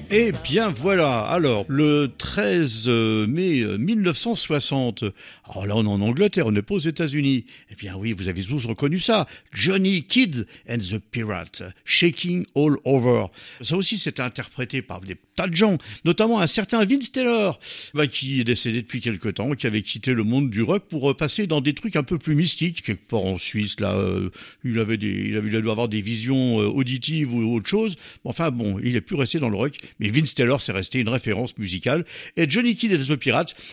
Eh bien voilà, alors le 13 mai 1960, alors là on est en Angleterre, on n'est pas aux États-Unis. Eh bien oui, vous avez tous reconnu ça, Johnny Kidd and the Pirate, Shaking All Over. Ça aussi c'était interprété par des tas de gens, notamment un certain Vince Taylor, qui est décédé depuis quelque temps, qui avait quitté le monde du rock pour passer dans des trucs un peu plus mystiques, quelque part en Suisse, là, il a dû avoir des visions auditives ou autre chose. Enfin bon, il est plus resté dans le rock, mais Vince Taylor c'est resté une référence musicale. Et Johnny Kidd et the Pirates,